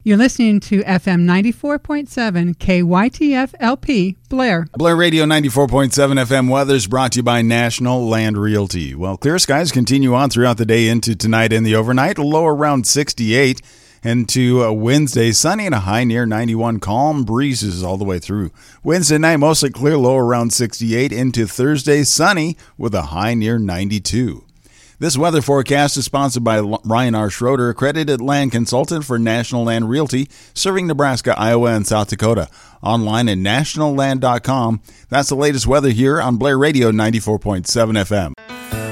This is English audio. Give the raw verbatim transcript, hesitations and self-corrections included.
You're listening to F M ninety-four point seven K Y T F L P, Blair. Blair Radio ninety-four point seven F M weather is brought to you by National Land Realty. Well, clear skies continue on throughout the day into tonight and the overnight. Low around sixty-eight. And to uh, Wednesday, sunny and a high near ninety-one. Calm breezes all the way through. Wednesday night, mostly clear, low around sixty-eight. Into Thursday, sunny with a high near ninety-two. This weather forecast is sponsored by Ryan R. Schroeder, accredited land consultant for National Land Realty, serving Nebraska, Iowa, and South Dakota. Online at national land dot com. That's the latest weather here on Blair Radio ninety-four point seven F M.